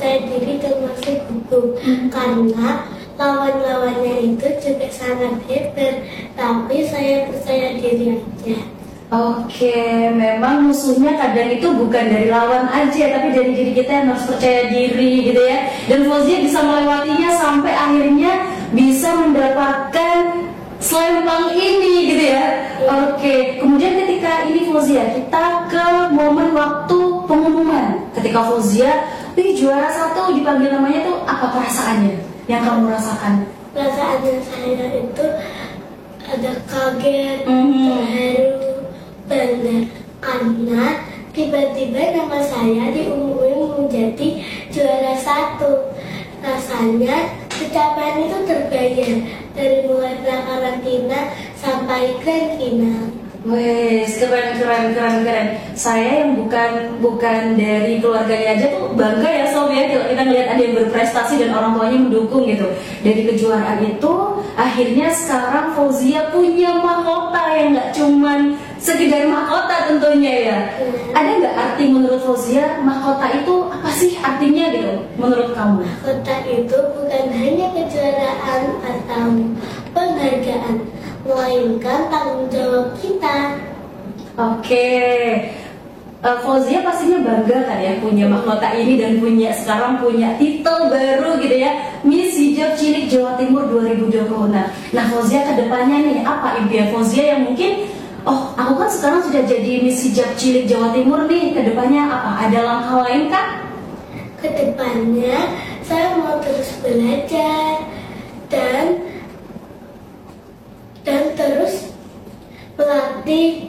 percaya diri termasuk gugup karena lawan-lawannya itu juga sangat hebat, tapi saya percaya diri aja. Oke, memang musuhnya kadang itu bukan dari lawan aja, tapi dari diri kita yang harus percaya diri gitu ya. Dan Fauzia bisa melewatinya sampai akhirnya bisa mendapatkan selempang ini gitu ya. Oke, kemudian ketika ini Fauzia, kita ke momen waktu pengumuman. Ketika Fauzia, juara 1 dipanggil namanya tuh apa perasaannya yang kamu rasakan? Perasaannya saya itu ada kaget, terharu, bangga karena tiba-tiba nama saya diumumin menjadi juara 1. Rasanya pencapaian itu terbayar dari mulai pra-karantina sampai grand final. Wes, keren. Saya yang bukan dari keluarganya aja tuh bangga ya Sob ya, kalau kita ngeliat ada yang berprestasi dan orang tuanya mendukung gitu. Dari kejuaraan itu, akhirnya sekarang Fauzia punya mahkota yang nggak cuman sekedar mahkota tentunya ya. Ada nggak arti menurut Fauzia mahkota itu apa sih artinya gitu menurut kamu? Mahkota itu bukan hanya kejuaraan atau penghargaan, melainkan tanggung jawab kita. Oke, Fauzia pastinya bangga kan ya punya mahkota ini dan sekarang punya titel baru gitu ya, Miss Hijab Cilik Jawa Timur 2020. Nah Fauzia kedepannya nih apa impian Fauzia yang mungkin, oh aku kan sekarang sudah jadi Miss Hijab Cilik Jawa Timur nih, kedepannya apa? Ada langkah lain kan? Kedepannya saya mau terus belajar dan terus melatih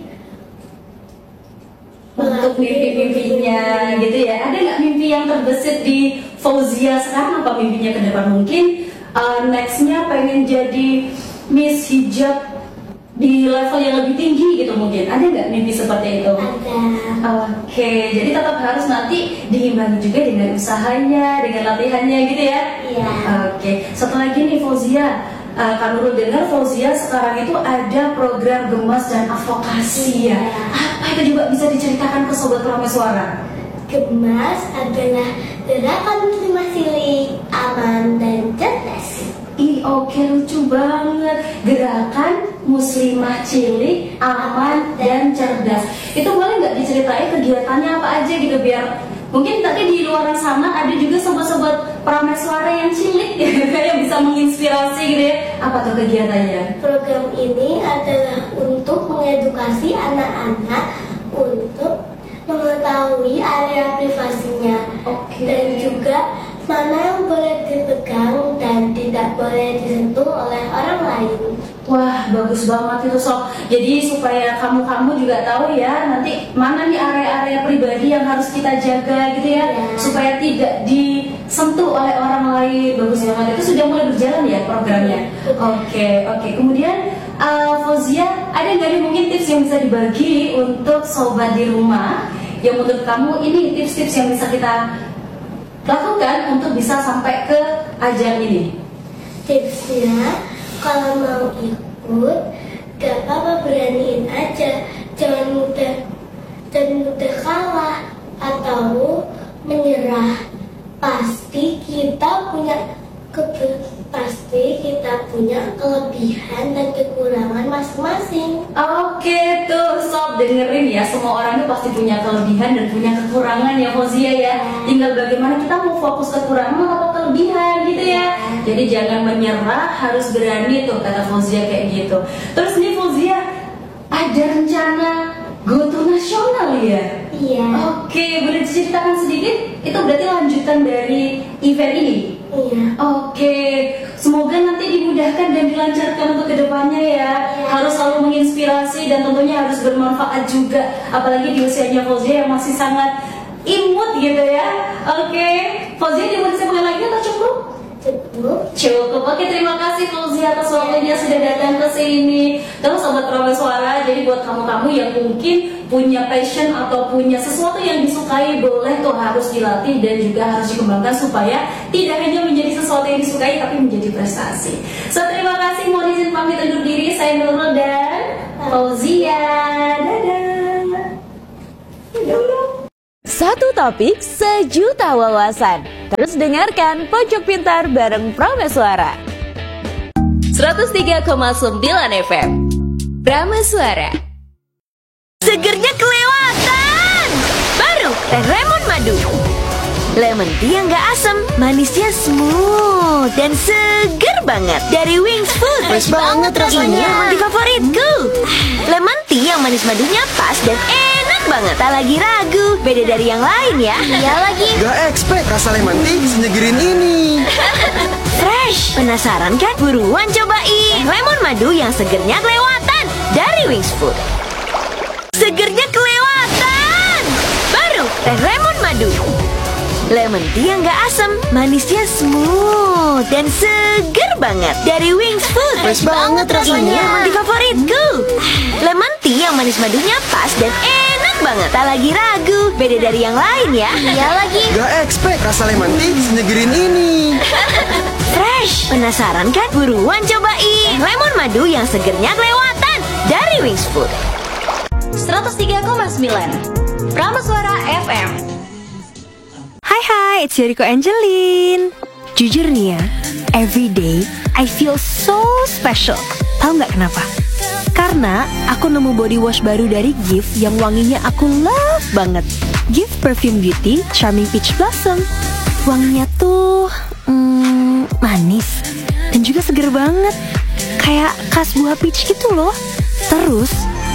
untuk mimpi-mimpinya gitu ya. Ada nggak mimpi yang terbesit di Fauzia sekarang? Apa mimpinya ke depan? Mungkin nextnya pengen jadi Miss Hijab di level yang lebih tinggi gitu mungkin. Ada nggak mimpi seperti itu? Ada. Oke, jadi tetap harus nanti diimbangi juga dengan usahanya, dengan latihannya gitu ya? Iya. Oke, satu lagi nih Fauzia. Kak Nurul dengar Fauzia sekarang itu ada program Gemas dan Advokasi ya. Apa itu juga bisa diceritakan ke Sobat Pramai Suara? Gemas adalah gerakan terima cilik, aman dan cerdas. Oke, lucu banget. Gerakan muslimah cilik, aman dan cerdas. Itu boleh nggak diceritain kegiatannya apa aja gitu biar mungkin tadi di luar sana ada juga sobat-sobat Pramai Suara yang cilik yang bisa menginspirasi gitu ya. Apa tuh kegiatannya? Program ini adalah untuk mengedukasi anak-anak untuk mengetahui area privasinya. Dan juga mana yang boleh dipegang dan tidak boleh disentuh oleh orang lain. Wah, bagus banget itu Sob. Jadi supaya kamu juga tahu ya nanti mana nih area-area pribadi yang harus kita jaga gitu ya, supaya tidak disentuh oleh orang lain. Bagus banget. Itu sudah mulai berjalan ya programnya. Oke. Kemudian Fauzia, ada nggak nih mungkin tips yang bisa dibagi untuk sobat di rumah yang menurut kamu ini tips-tips yang bisa kita lakukan untuk bisa sampai ke ajang ini? Tipsnya, kalau mau ikut, gak apa-apa, beraniin aja. Jangan mudah kalah atau menyerah. Pasti kita punya kelebihan dan kekurangan masing-masing. Oke tuh Sob, dengerin ya, semua orang itu pasti punya kelebihan dan punya kekurangan ya Fauzia ya. Tinggal bagaimana kita mau fokus kekurangan atau kelebihan gitu ya. Jadi jangan menyerah, harus berani tuh kata Fauzia kayak gitu. Terus nih Fauzia, ada rencana go to nasional ya? Iya. Oke, boleh diceritakan sedikit? Itu berarti lanjutan dari event ini? Iya. Oke, semoga nanti dimudahkan dan dilancarkan untuk kedepannya ya. Harus selalu menginspirasi dan tentunya harus bermanfaat juga. Apalagi di usianya Fauzia yang masih sangat imut gitu ya. Oke, Fauzia dimulai saya lagi atau cukup? Cukup. Oke, terima kasih Fauzia atas waktunya sudah datang ke sini. Terus Sobat Pramai Suara, jadi buat kamu-kamu yang mungkin punya passion atau punya sesuatu yang disukai, boleh tuh harus dilatih dan juga harus dikembangkan supaya tidak hanya menjadi sesuatu yang disukai tapi menjadi prestasi. So, terima kasih, mohon izin pamit undur diri. Saya Nurul dan Fauzia. Dadah. Satu topik, sejuta wawasan. Terus dengarkan Pojok Pintar bareng Prameswara. 103,9 FM Prameswara. Segernya kelewatan. Baru Teh Lemon Madu. Lemon tea yang gak asam, manisnya smooth dan seger banget. Dari Wings Food. Fresh banget rasanya. Ini lemon tea favoritku. Lemon tea yang manis madunya pas dan enak banget. Tak lagi ragu, beda dari yang lain ya. Iya lagi. Gak expect rasa lemon tea senyegerin ini. Fresh. Penasaran kan? Buruan cobain lemon madu yang segernya kelewatan dari Wings Food. Segernya kelewatan. Baru Teh Lemon Madu. Lemon tea yang gak asam, manisnya smooth dan seger banget. Dari Wings Food. Fresh banget rasanya. Ini lemon tea favoritku. Lemon tea yang manis madunya pas dan enak banget. Tak lagi ragu, beda dari yang lain ya. Iya lagi. Gak expect rasa lemon tea senyegerin ini. Fresh. Penasaran kan? Buruan cobain lemon madu yang segernya kelewatan dari Wings Food. 103,9 Prameswara FM. Hai, it's Yoriko Angelin. Jujur nih ya, every day I feel so special. Tahu nggak kenapa? Karena aku nemu body wash baru dari Gift yang wanginya aku love banget. Gift Perfume Beauty Charming Peach Blossom. Wanginya tuh manis dan juga seger banget, kayak khas buah peach gitu loh. Terus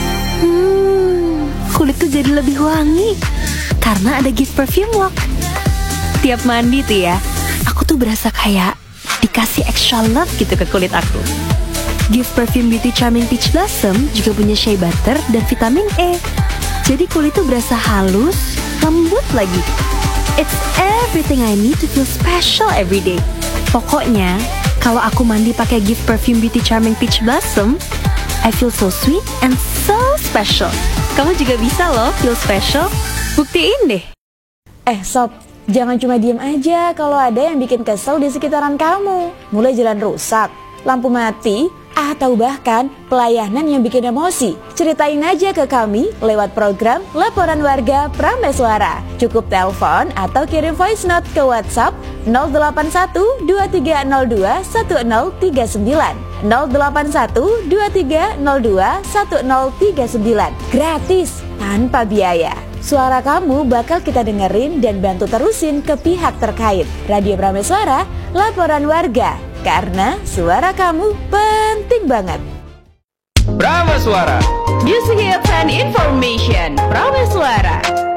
kulitku jadi lebih wangi karena ada Gift Perfume Walk. Tiap mandi tuh ya, aku tuh berasa kayak dikasih extra love gitu ke kulit aku. Gift Perfume Beauty Charming Peach Blossom juga punya shea butter dan vitamin E. Jadi kulit tuh berasa halus, lembut lagi. It's everything I need to feel special every day. Pokoknya, kalau aku mandi pakai Gift Perfume Beauty Charming Peach Blossom, I feel so sweet and so special. Kamu juga bisa loh feel special. Buktiin deh. Sob, jangan cuma diem aja kalau ada yang bikin kesel di sekitaran kamu. Mulai jalan rusak, lampu mati, atau bahkan pelayanan yang bikin emosi. Ceritain aja ke kami lewat program Laporan Warga Prameswara. Cukup telepon atau kirim voice note ke WhatsApp 081 2302 1039 081 2302 1039. Gratis, tanpa biaya. Suara kamu bakal kita dengerin dan bantu terusin ke pihak terkait. Radio Prameswara, Laporan Warga. Karena suara kamu penting banget. Prameswara. Music Hits and Information Prameswara.